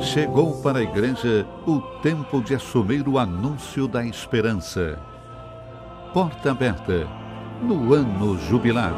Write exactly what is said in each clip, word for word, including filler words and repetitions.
Chegou para a igreja o tempo de assumir o anúncio da esperança. Porta aberta no ano jubilar.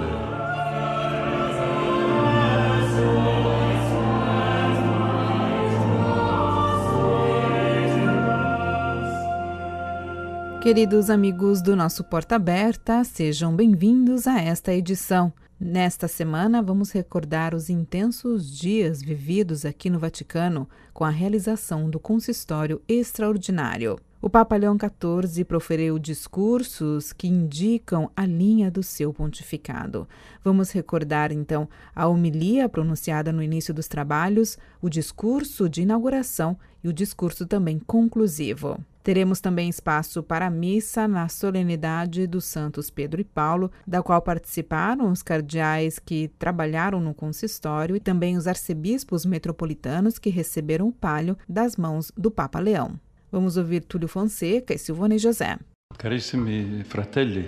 Queridos amigos do nosso Porta Aberta, sejam bem-vindos a esta edição. Nesta semana, vamos recordar os intensos dias vividos aqui no Vaticano com a realização do consistório extraordinário. O Papa Leão quatorze proferiu discursos que indicam a linha do seu pontificado. Vamos recordar, então, a homilia pronunciada no início dos trabalhos, o discurso de inauguração e o discurso também conclusivo. Teremos também espaço para a missa na solenidade dos Santos Pedro e Paulo, da qual participaram os cardeais que trabalharam no consistório e também os arcebispos metropolitanos que receberam o palio das mãos do Papa Leão. Vamos ouvir Túlio Fonseca e Silvone José. Carissimi fratelli,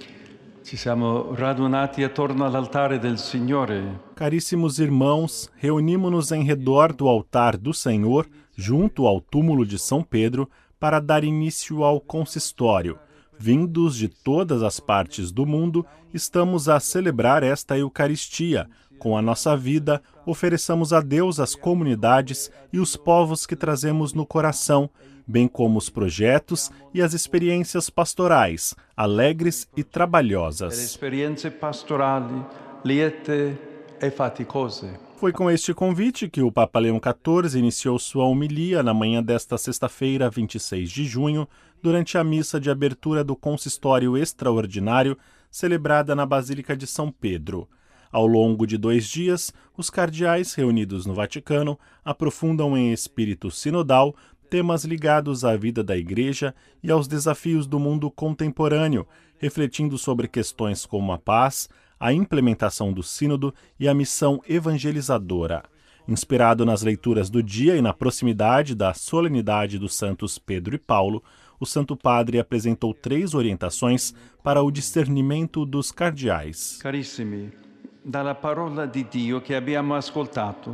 ci siamo radunati attorno all'altare del Signore. Caríssimos irmãos, reunimos-nos em redor do altar do Senhor, junto ao túmulo de São Pedro, para dar início ao consistório. Vindos de todas as partes do mundo, estamos a celebrar esta Eucaristia. Com a nossa vida, ofereçamos a Deus as comunidades e os povos que trazemos no coração, bem como os projetos e as experiências pastorais, alegres e trabalhosas. Experienze pastorali, liete e faticose. Foi com este convite que o Papa Leão quatorze iniciou sua homilia na manhã desta sexta-feira, vinte e seis de junho, durante a missa de abertura do consistório extraordinário, celebrada na Basílica de São Pedro. Ao longo de dois dias, os cardeais reunidos no Vaticano aprofundam em espírito sinodal temas ligados à vida da Igreja e aos desafios do mundo contemporâneo, refletindo sobre questões como a paz, a implementação do sínodo e a missão evangelizadora. Inspirado nas leituras do dia e na proximidade da solenidade dos santos Pedro e Paulo, o Santo Padre apresentou três orientações para o discernimento dos cardeais. Carissimi, dalla parola di Dio che abbiamo ascoltato,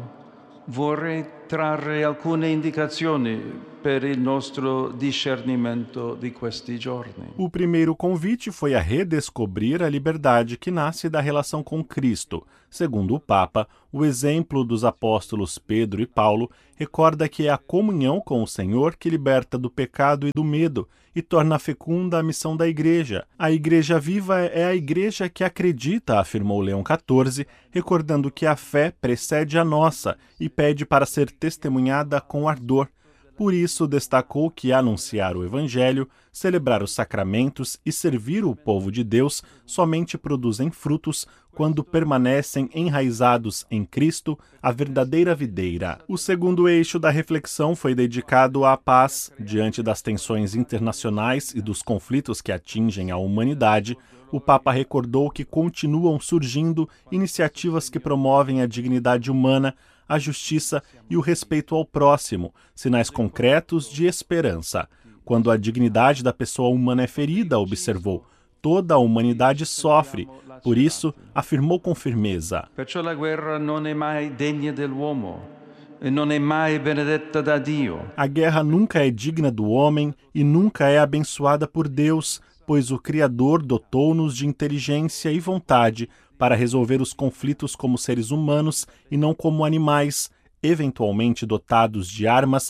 vorrei trarre alcune indicazioni per il nostro discernimento di questi giorni. O primeiro convite foi a redescobrir a liberdade que nasce da relação com Cristo. Segundo o Papa, o exemplo dos apóstolos Pedro e Paulo recorda que é a comunhão com o Senhor que liberta do pecado e do medo e torna fecunda a missão da Igreja. A Igreja viva é a Igreja que acredita, afirmou Leão quatorze, recordando que a fé precede a nossa e pede para ser testemunhada com ardor. Por isso, destacou que anunciar o Evangelho, celebrar os sacramentos e servir o povo de Deus somente produzem frutos quando permanecem enraizados em Cristo, a verdadeira videira. O segundo eixo da reflexão foi dedicado à paz. Diante das tensões internacionais e dos conflitos que atingem a humanidade, o Papa recordou que continuam surgindo iniciativas que promovem a dignidade humana, a justiça e o respeito ao próximo, sinais concretos de esperança. Quando a dignidade da pessoa humana é ferida, observou, toda a humanidade sofre. Por isso, afirmou com firmeza: Perciò la guerra non è mai degna dell'uomo e non è mai benedetta da Dio. A guerra nunca é digna do homem e nunca é abençoada por Deus, pois o Criador dotou-nos de inteligência e vontade para resolver os conflitos como seres humanos e não como animais, eventualmente dotados de armas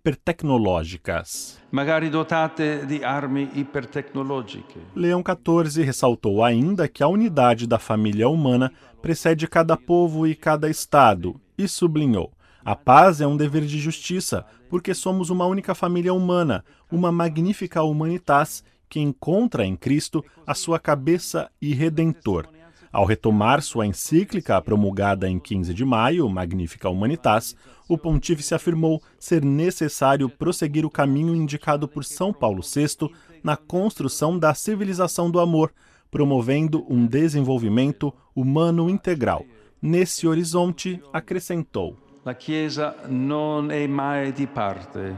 hipertecnológicas. Magari dotate di armi ipertecnologiche. Leão quatorze ressaltou ainda que a unidade da família humana precede cada povo e cada estado, e sublinhou: a paz é um dever de justiça, porque somos uma única família humana, uma magnífica humanitas que encontra em Cristo a sua cabeça e redentor. Ao retomar sua encíclica promulgada em quinze de maio, Magnifica Humanitas, o pontífice afirmou ser necessário prosseguir o caminho indicado por São Paulo sexto na construção da civilização do amor, promovendo um desenvolvimento humano integral. Nesse horizonte, acrescentou: La Chiesa non è mai di parte,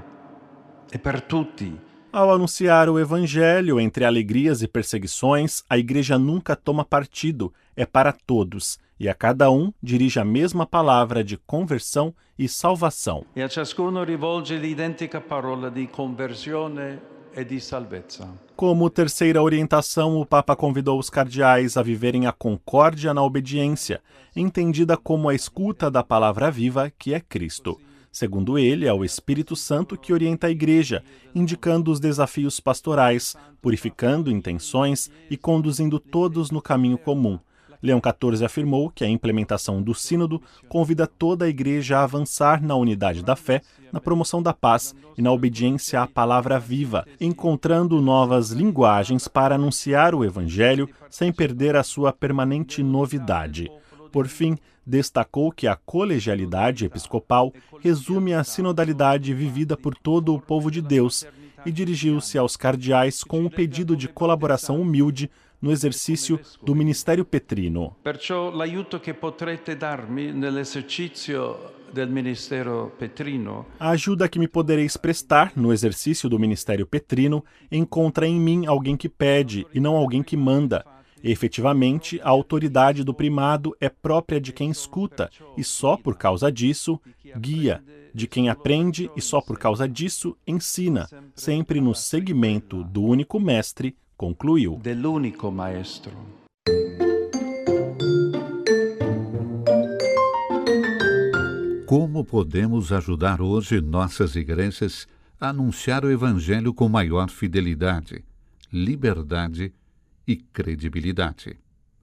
è per tutti. Ao anunciar o Evangelho entre alegrias e perseguições, a Igreja nunca toma partido, é para todos, e a cada um dirige a mesma palavra de conversão e salvação. E a ciascuno rivolge l'identica parola di conversione e di salvezza. Como terceira orientação, o Papa convidou os cardeais a viverem a concórdia na obediência, entendida como a escuta da palavra viva, que é Cristo. Segundo ele, é o Espírito Santo que orienta a Igreja, indicando os desafios pastorais, purificando intenções e conduzindo todos no caminho comum. Leão quatorze afirmou que a implementação do Sínodo convida toda a Igreja a avançar na unidade da fé, na promoção da paz e na obediência à palavra viva, encontrando novas linguagens para anunciar o Evangelho sem perder a sua permanente novidade. Por fim, destacou que a colegialidade episcopal resume a sinodalidade vivida por todo o povo de Deus e dirigiu-se aos cardeais com um pedido de colaboração humilde no exercício do ministério petrino. Perciò l'aiuto che potrete darmi nell'esercizio del ministero petrino. A ajuda que me podereis prestar no exercício do ministério petrino encontra em mim alguém que pede e não alguém que manda. Efetivamente, a autoridade do primado é própria de quem escuta e só por causa disso guia, de quem aprende e só por causa disso ensina, sempre no seguimento do único mestre, concluiu. Dell'unico maestro. Como podemos ajudar hoje nossas igrejas a anunciar o Evangelho com maior fidelidade, liberdade e credibilidade?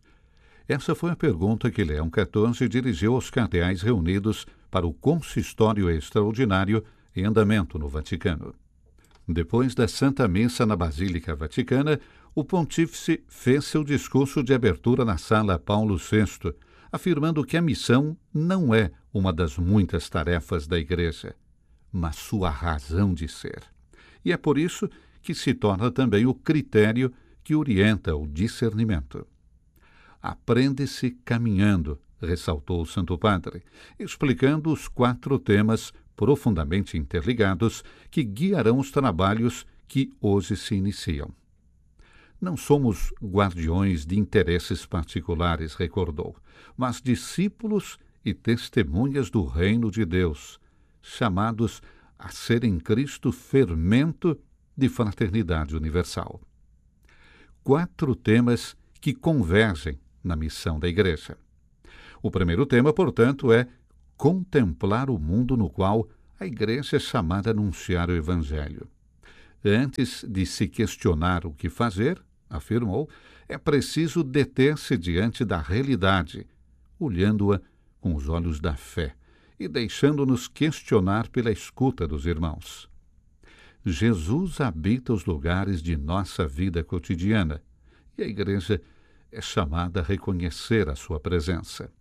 Essa foi a pergunta que Leão quatorze dirigiu aos cardeais reunidos para o consistório extraordinário em andamento no Vaticano. Depois da Santa Missa na Basílica Vaticana, o pontífice fez seu discurso de abertura na Sala Paulo sexto, afirmando que a missão não é uma das muitas tarefas da Igreja, mas sua razão de ser. E é por isso que se torna também o critério que orienta o discernimento. Aprende-se caminhando, ressaltou o Santo Padre, explicando os quatro temas profundamente interligados que guiarão os trabalhos que hoje se iniciam. Não somos guardiões de interesses particulares, recordou, mas discípulos e testemunhas do reino de Deus, chamados a ser em Cristo fermento de fraternidade universal. Quatro temas que convergem na missão da Igreja. O primeiro tema, portanto, é contemplar o mundo no qual a Igreja é chamada a anunciar o Evangelho. Antes de se questionar o que fazer, afirmou, é preciso deter-se diante da realidade, olhando-a com os olhos da fé e deixando-nos questionar pela escuta dos irmãos. Jesus habita os lugares de nossa vida cotidiana e a Igreja é chamada a reconhecer a sua presença.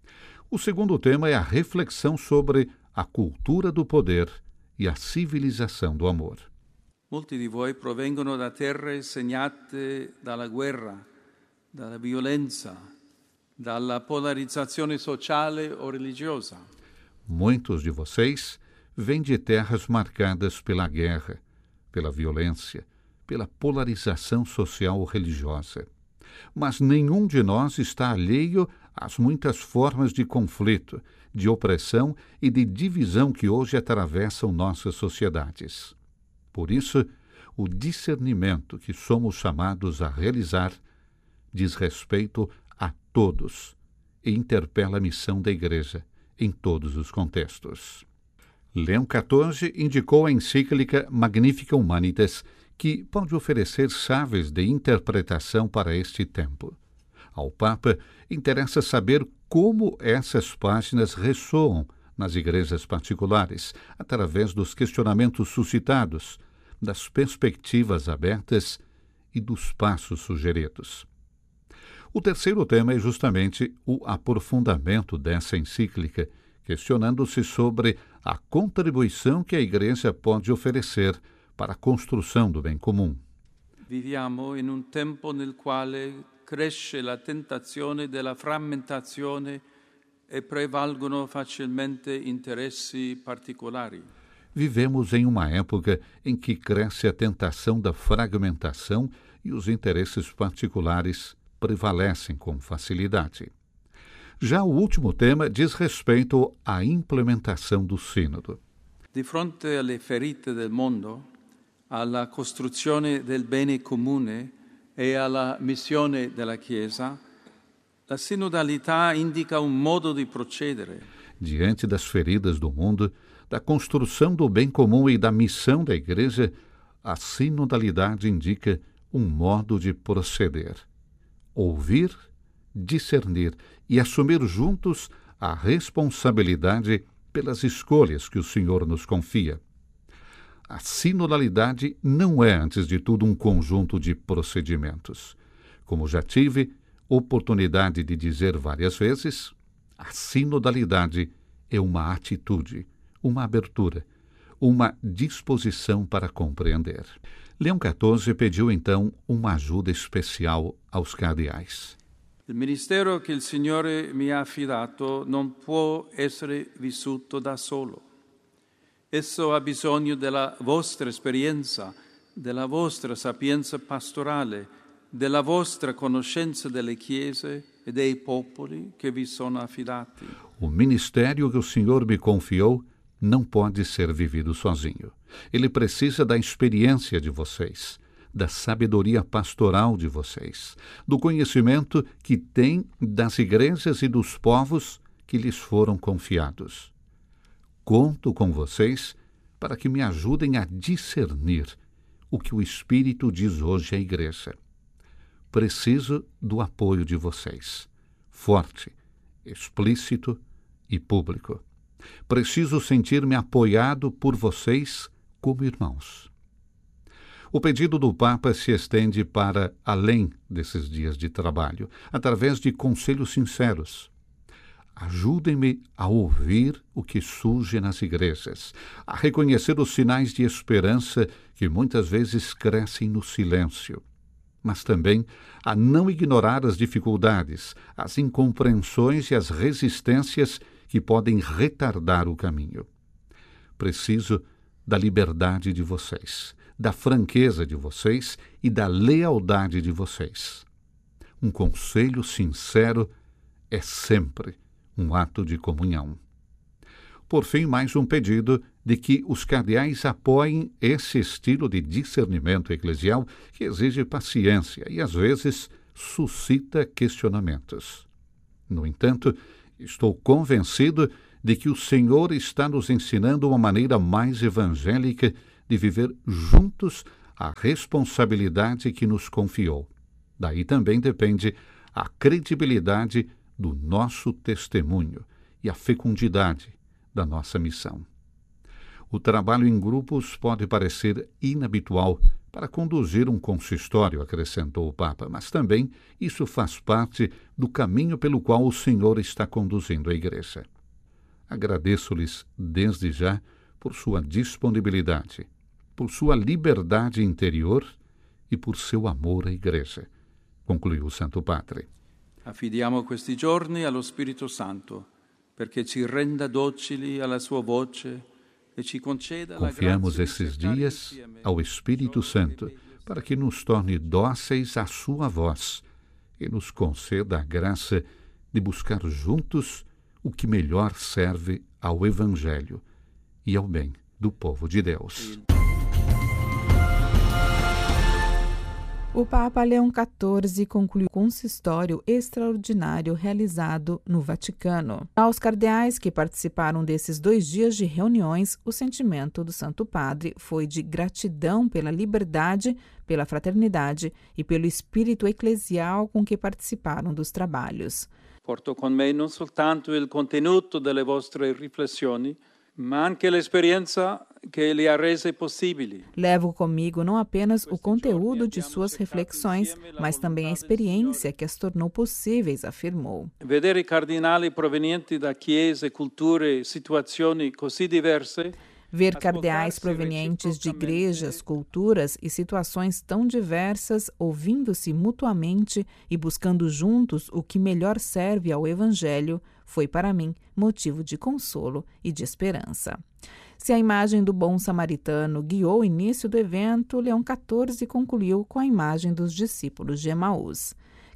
O segundo tema é a reflexão sobre a cultura do poder e a civilização do amor. Molti di voi provengono da terre segnate dalla guerra, dalla violenza, dalla polarizzazione sociale o religiosa. Muitos de vocês vêm de terras marcadas pela guerra, pela violência, pela polarização social ou religiosa. Mas nenhum de nós está alheio às muitas formas de conflito, de opressão e de divisão que hoje atravessam nossas sociedades. Por isso, o discernimento que somos chamados a realizar diz respeito a todos e interpela a missão da Igreja em todos os contextos. Leão quatorze indicou a encíclica Magnifica Humanitas, que pode oferecer chaves de interpretação para este tempo. Ao Papa, interessa saber como essas páginas ressoam nas igrejas particulares, através dos questionamentos suscitados, das perspectivas abertas e dos passos sugeridos. O terceiro tema é justamente o aprofundamento dessa encíclica, questionando-se sobre a contribuição que a Igreja pode oferecer para a construção do bem comum. Viviamo in un tempo nel quale cresce la tentazione della frammentazione e prevalgono facilmente interessi particolari. Vivemos em uma época em que cresce a tentação da fragmentação e os interesses particulares prevalecem com facilidade. Já o último tema diz respeito à implementação do sínodo. Di fronte alle ferite del mondo, alla costruzione del bene comune e alla missione della Chiesa, la sinodalità indica un modo di procedere. Diante das feridas do mundo, da construção do bem comum e da missão da Igreja, a sinodalidade indica um modo de proceder. Ouvir, discernir e assumir juntos a responsabilidade pelas escolhas que o Senhor nos confia. A sinodalidade não é, antes de tudo, um conjunto de procedimentos. Como já tive oportunidade de dizer várias vezes, a sinodalidade é uma atitude, uma abertura, uma disposição para compreender. Leão quatorze pediu, então, uma ajuda especial aos cardeais. Il ministero che il Signore mi ha affidato non può essere vissuto da solo. Esso ha bisogno della vostra esperienza, della vostra sapienza pastorale, della vostra conoscenza delle chiese e dei popoli che vi sono affidati. O ministério que o Senhor me confiou não pode ser vivido sozinho. Ele precisa da experiência de vocês, da sabedoria pastoral de vocês, do conhecimento que têm das igrejas e dos povos que lhes foram confiados. Conto com vocês para que me ajudem a discernir o que o Espírito diz hoje à Igreja. Preciso do apoio de vocês, forte, explícito e público. Preciso sentir-me apoiado por vocês como irmãos. O pedido do Papa se estende para além desses dias de trabalho, através de conselhos sinceros. Ajudem-me a ouvir o que surge nas igrejas, a reconhecer os sinais de esperança que muitas vezes crescem no silêncio, mas também a não ignorar as dificuldades, as incompreensões e as resistências que podem retardar o caminho. Preciso da liberdade de vocês, da franqueza de vocês e da lealdade de vocês. Um conselho sincero é sempre um ato de comunhão. Por fim, mais um pedido de que os cardeais apoiem esse estilo de discernimento eclesial que exige paciência e, às vezes, suscita questionamentos. No entanto, estou convencido de que o Senhor está nos ensinando uma maneira mais evangélica de viver juntos a responsabilidade que nos confiou. Daí também depende a credibilidade do nosso testemunho e a fecundidade da nossa missão. O trabalho em grupos pode parecer inabitual para conduzir um consistório, acrescentou o Papa, mas também isso faz parte do caminho pelo qual o Senhor está conduzindo a Igreja. Agradeço-lhes desde já por sua disponibilidade, por sua liberdade interior e por seu amor à Igreja, concluiu o Santo Padre. Affidiamo questi giorni allo Spirito Santo, perché ci renda docili alla sua voce e ci conceda la Confiamos grazia di esses cercare dias insieme ao Espírito Santo, para que nos torne dóceis à sua voz e nos conceda a graça de buscar juntos o que melhor serve ao Evangelho e ao bem do povo de Deus. O Papa Leão quatorze concluiu o consistório extraordinário realizado no Vaticano. Aos cardeais que participaram desses dois dias de reuniões, o sentimento do Santo Padre foi de gratidão pela liberdade, pela fraternidade e pelo espírito eclesial com que participaram dos trabalhos. Porto con me non soltanto il contenuto delle vostre riflessioni, ma anche l'esperienza che le ha rese possibili. Levo comigo não apenas o conteúdo de suas reflexões, mas também a experiência que as tornou possíveis, afirmou. Vedere cardinali provenienti da chiese, culture, situazioni così diverse. Ver cardeais provenientes de igrejas, culturas e situações tão diversas, ouvindo-se mutuamente e buscando juntos o que melhor serve ao Evangelho, foi para mim motivo de consolo e de esperança. Se a imagem do bom samaritano guiou o início do evento, Leão quatorze concluiu com a imagem dos discípulos de Emaús.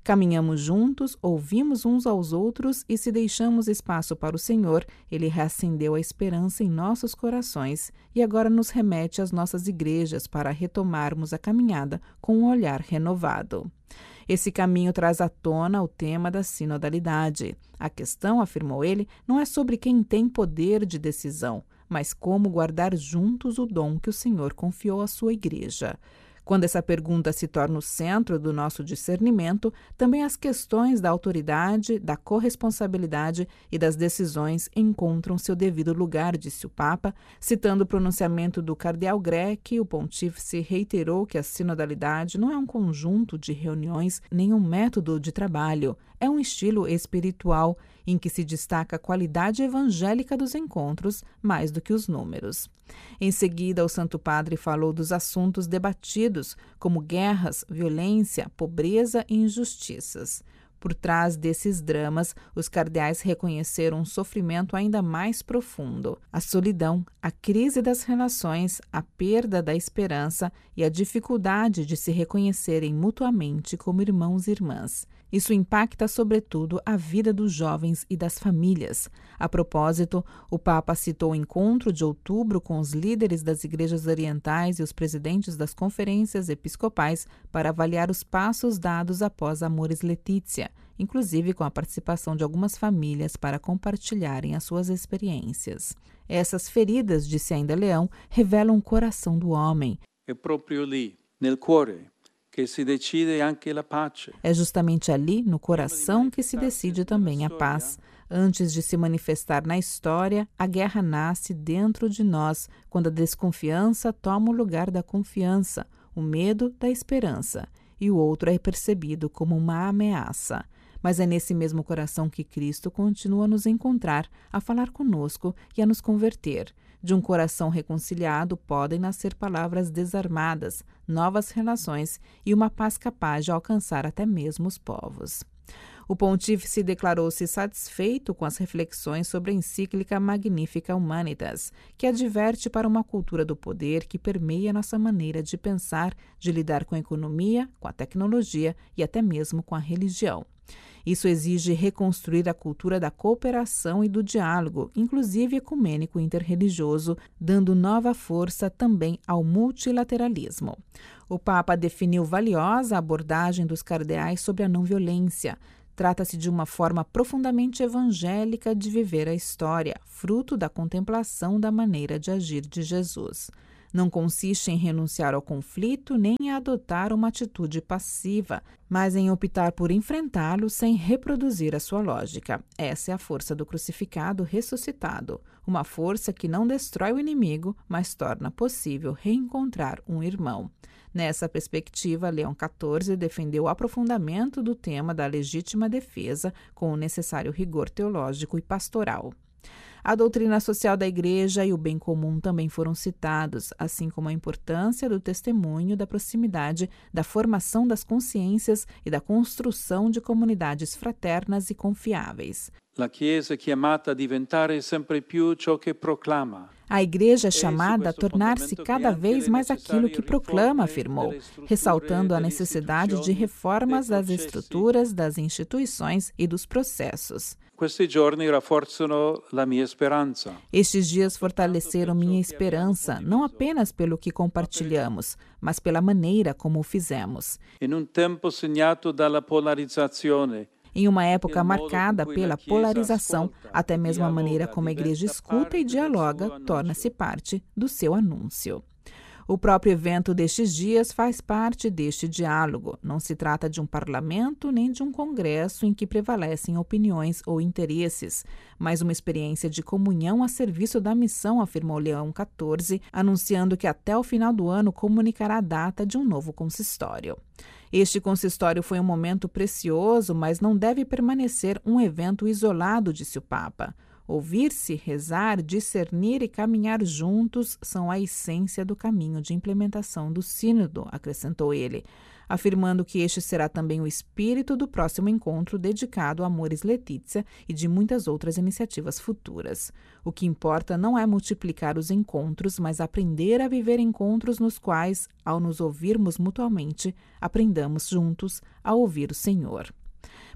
Caminhamos juntos, ouvimos uns aos outros e, se deixamos espaço para o Senhor, Ele reacendeu a esperança em nossos corações e agora nos remete às nossas igrejas para retomarmos a caminhada com um olhar renovado. Esse caminho traz à tona o tema da sinodalidade. A questão, afirmou ele, não é sobre quem tem poder de decisão, mas como guardar juntos o dom que o Senhor confiou à sua igreja. Quando essa pergunta se torna o centro do nosso discernimento, também as questões da autoridade, da corresponsabilidade e das decisões encontram seu devido lugar, disse o Papa. Citando o pronunciamento do cardeal Grech, o pontífice reiterou que a sinodalidade não é um conjunto de reuniões nem um método de trabalho, é um estilo espiritual em que se destaca a qualidade evangélica dos encontros mais do que os números. Em seguida, o Santo Padre falou dos assuntos debatidos, como guerras, violência, pobreza e injustiças. Por trás desses dramas, os cardeais reconheceram um sofrimento ainda mais profundo: a solidão, a crise das relações, a perda da esperança e a dificuldade de se reconhecerem mutuamente como irmãos e irmãs. Isso impacta, sobretudo, a vida dos jovens e das famílias. A propósito, o Papa citou o encontro de outubro com os líderes das igrejas orientais e os presidentes das conferências episcopais para avaliar os passos dados após Amoris Laetitia, inclusive com a participação de algumas famílias para compartilharem as suas experiências. Essas feridas, disse ainda Leão, revelam o coração do homem. É proprio lì, nel cuore, que se decide anche la pace. É justamente ali, no coração, que se decide também a paz. Antes de se manifestar na história, a guerra nasce dentro de nós, quando a desconfiança toma o lugar da confiança, o medo da esperança, e o outro é percebido como uma ameaça. Mas é nesse mesmo coração que Cristo continua a nos encontrar, a falar conosco e a nos converter. De um coração reconciliado podem nascer palavras desarmadas, novas relações e uma paz capaz de alcançar até mesmo os povos. O pontífice declarou-se satisfeito com as reflexões sobre a encíclica Magnificat Humanitas, que adverte para uma cultura do poder que permeia nossa maneira de pensar, de lidar com a economia, com a tecnologia e até mesmo com a religião. Isso exige reconstruir a cultura da cooperação e do diálogo, inclusive ecumênico e interreligioso, dando nova força também ao multilateralismo. O Papa definiu valiosa a abordagem dos cardeais sobre a não-violência. Trata-se de uma forma profundamente evangélica de viver a história, fruto da contemplação da maneira de agir de Jesus. Não consiste em renunciar ao conflito nem em adotar uma atitude passiva, mas em optar por enfrentá-lo sem reproduzir a sua lógica. Essa é a força do crucificado ressuscitado, uma força que não destrói o inimigo, mas torna possível reencontrar um irmão. Nessa perspectiva, Leão quatorze defendeu o aprofundamento do tema da legítima defesa com o necessário rigor teológico e pastoral. A doutrina social da Igreja e o bem comum também foram citados, assim como a importância do testemunho, da proximidade, da formação das consciências e da construção de comunidades fraternas e confiáveis. La Chiesa è chiamata a diventare sempre più ciò che proclama. A Igreja é chamada a tornar-se cada vez mais aquilo que proclama, afirmou, ressaltando a necessidade de reformas das estruturas, das instituições e dos processos. Questi giorni rafforzano la mia speranza. Estes dias fortaleceram minha esperança, não apenas pelo que compartilhamos, mas pela maneira como o fizemos. In un tempo segnato dalla polarizzazione, em uma época marcada pela polarização, até mesmo a maneira como a Igreja escuta e dialoga torna-se parte do seu anúncio. O próprio evento destes dias faz parte deste diálogo. Não se trata de um parlamento nem de um congresso em que prevalecem opiniões ou interesses, mas uma experiência de comunhão a serviço da missão, afirmou Leão quatorze, anunciando que até o final do ano comunicará a data de um novo consistório. Este consistório foi um momento precioso, mas não deve permanecer um evento isolado, disse o Papa. Ouvir-se, rezar, discernir e caminhar juntos são a essência do caminho de implementação do Sínodo, acrescentou ele, afirmando que este será também o espírito do próximo encontro dedicado a Amoris Laetitia e de muitas outras iniciativas futuras. O que importa não é multiplicar os encontros, mas aprender a viver encontros nos quais, ao nos ouvirmos mutuamente, aprendamos juntos a ouvir o Senhor.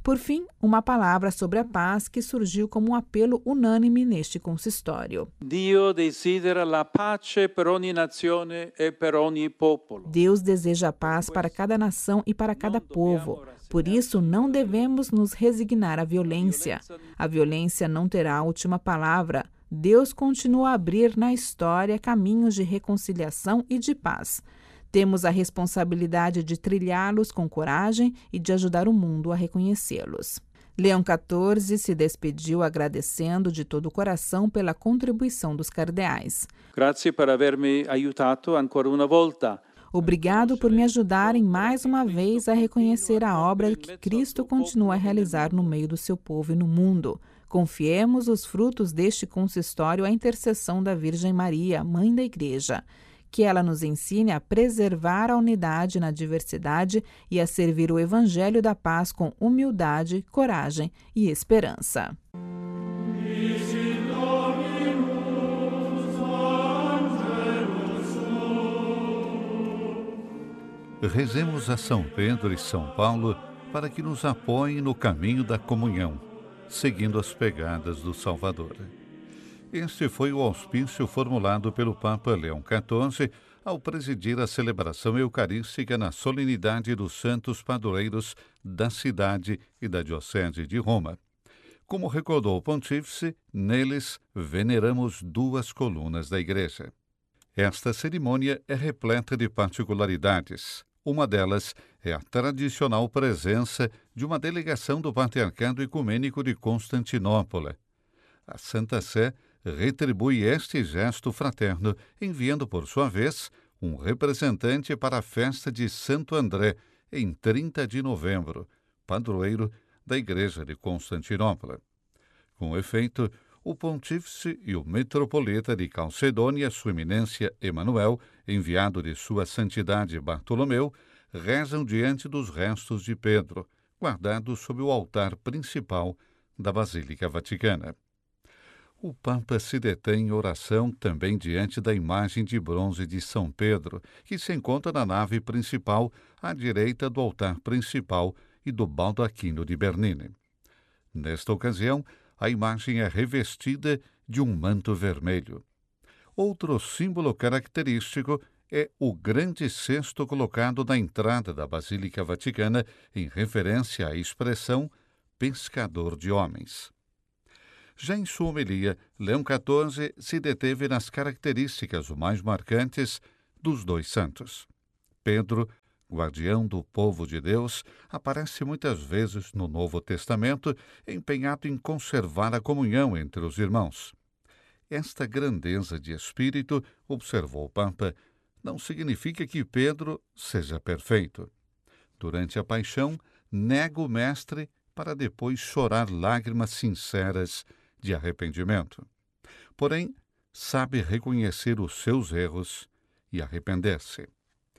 Por fim, uma palavra sobre a paz que surgiu como um apelo unânime neste consistório. Dio desidera la pace per ogni nazione e per ogni popolo. Deus deseja a paz para cada nação e para cada povo. Por isso, não devemos nos resignar à violência. A violência não terá a última palavra. Deus continua a abrir na história caminhos de reconciliação e de paz. Temos a responsabilidade de trilhá-los com coragem e de ajudar o mundo a reconhecê-los. Leão quatorze se despediu agradecendo de todo o coração pela contribuição dos cardeais. Grazie per avermi aiutato ancora una volta. Obrigado por me ajudarem mais uma vez a reconhecer a obra que Cristo continua a realizar no meio do seu povo e no mundo. Confiemos os frutos deste consistório à intercessão da Virgem Maria, Mãe da Igreja. Que ela nos ensine a preservar a unidade na diversidade e a servir o Evangelho da Paz com humildade, coragem e esperança. Rezemos a São Pedro e São Paulo para que nos apoiem no caminho da comunhão, seguindo as pegadas do Salvador. Este foi o auspício formulado pelo Papa Leão quatorze ao presidir a celebração eucarística na solenidade dos santos padroeiros da cidade e da Diocese de Roma. Como recordou o Pontífice, neles veneramos duas colunas da Igreja. Esta cerimônia é repleta de particularidades. Uma delas é a tradicional presença de uma delegação do Patriarcado Ecumênico de Constantinopla. A Santa Sé retribui este gesto fraterno, enviando, por sua vez, um representante para a festa de Santo André, em trinta de novembro, padroeiro da Igreja de Constantinopla. Com efeito, o Pontífice e o Metropolita de Calcedônia, Sua Eminência Emanuel, enviado de Sua Santidade Bartolomeu, rezam diante dos restos de Pedro, guardados sob o altar principal da Basílica Vaticana. O Papa se detém em oração também diante da imagem de bronze de São Pedro, que se encontra na nave principal, à direita do altar principal e do baldaquino de Bernini. Nesta ocasião, a imagem é revestida de um manto vermelho. Outro símbolo característico é o grande cesto colocado na entrada da Basílica Vaticana, em referência à expressão pescador de homens. Já em sua homilia, Leão quatorze se deteve nas características mais marcantes dos dois santos. Pedro, guardião do povo de Deus, aparece muitas vezes no Novo Testamento, empenhado em conservar a comunhão entre os irmãos. Esta grandeza de espírito, observou o Papa, não significa que Pedro seja perfeito. Durante a paixão, nega o Mestre para depois chorar lágrimas sinceras de arrependimento. Porém, sabe reconhecer os seus erros e arrepender-se.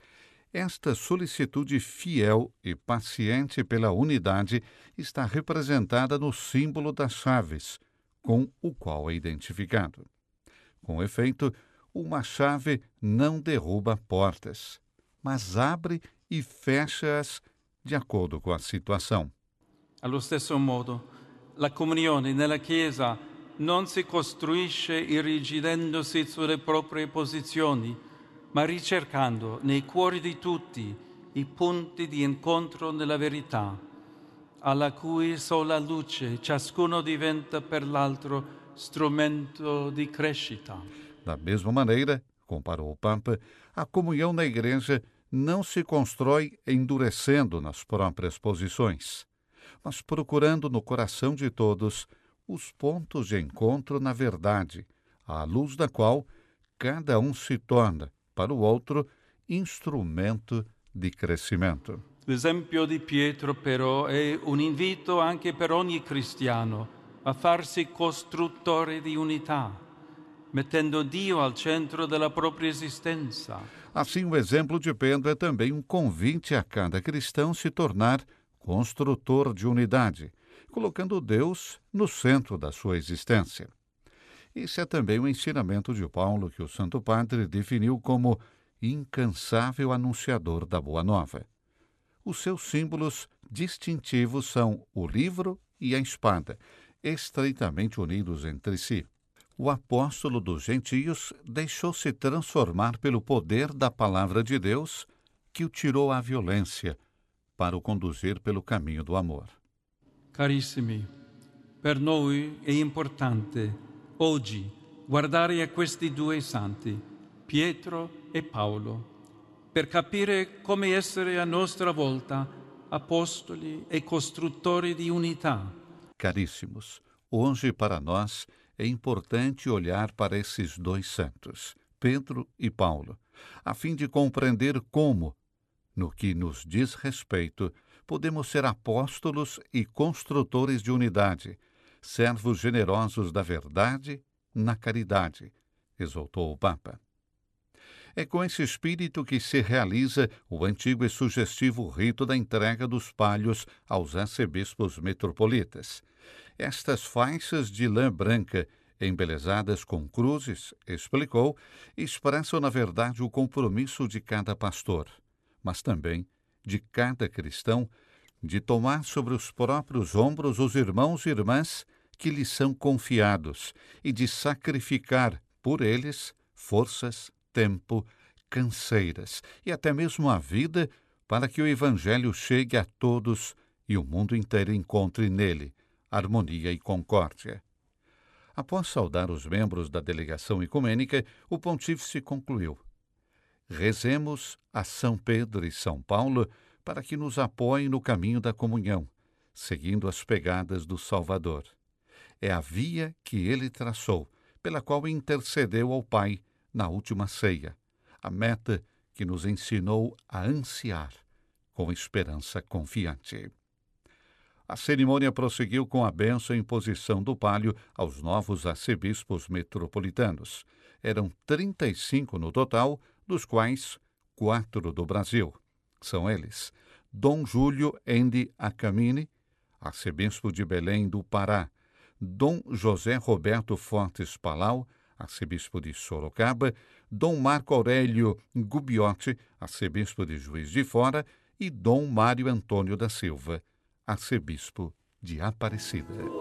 Esta solicitude fiel e paciente pela unidade está representada no símbolo das chaves, com o qual é identificado. Com efeito, uma chave não derruba portas, mas abre e fecha-as de acordo com a situação. Allo stesso modo, la comunione nella Chiesa non si costruisce irrigidendosi sulle proprie posizioni, ma ricercando nei cuori di tutti i punti di incontro nella verità, alla cui sola luce ciascuno diventa per l'altro strumento di crescita. Da mesma maneira, comparou o Papa, a comunhão na Igreja não se constrói endurecendo nas próprias posições, mas procurando no coração de todos os pontos de encontro na verdade, à luz da qual cada um se torna, para o outro, instrumento di crescimento. L'esempio di Pietro, però, è un invito anche per ogni cristiano a farsi costruttore di unità, mettendo Dio al centro della propria esistenza. Assim, o exemplo de Pedro é também um convite a cada cristão se tornar construtor de unidade, colocando Deus no centro da sua existência. Esse é também o ensinamento de Paulo, que o Santo Padre definiu como incansável anunciador da Boa Nova. Os seus símbolos distintivos são o livro e a espada, estreitamente unidos entre si. O apóstolo dos gentios deixou-se transformar pelo poder da palavra de Deus, que o tirou à violência, para o conduzir pelo caminho do amor. Carissimi, per noi è importante oggi guardare a questi due santi, Pietro e Paolo, per capire come essere a nostra volta apostoli e costruttori di unità. Caríssimos, hoje para nós é importante olhar para esses dois santos, Pedro e Paulo, a fim de compreender como, no que nos diz respeito, podemos ser apóstolos e construtores de unidade, servos generosos da verdade na caridade, exaltou o Papa. É com esse espírito que se realiza o antigo e sugestivo rito da entrega dos palhos aos arcebispos metropolitas. Estas faixas de lã branca, embelezadas com cruzes, explicou, expressam na verdade o compromisso de cada pastor, mas também de cada cristão, de tomar sobre os próprios ombros os irmãos e irmãs que lhes são confiados e de sacrificar por eles forças, tempo, canseiras e até mesmo a vida para que o Evangelho chegue a todos e o mundo inteiro encontre nele harmonia e concórdia. Após saudar os membros da delegação ecumênica, o pontífice concluiu: rezemos a São Pedro e São Paulo para que nos apoiem no caminho da comunhão, seguindo as pegadas do Salvador. É a via que ele traçou, pela qual intercedeu ao Pai na última ceia, a meta que nos ensinou a ansiar com esperança confiante. A cerimônia prosseguiu com a bênção e imposição do palio aos novos arcebispos metropolitanos. Eram trinta e cinco no total, dos quais quatro do Brasil. São eles: Dom Júlio Endi Acamini, arcebispo de Belém do Pará; Dom José Roberto Fortes Palau, arcebispo de Sorocaba; Dom Marco Aurélio Gubiotti, arcebispo de Juiz de Fora; e Dom Mário Antônio da Silva, arcebispo de Aparecida.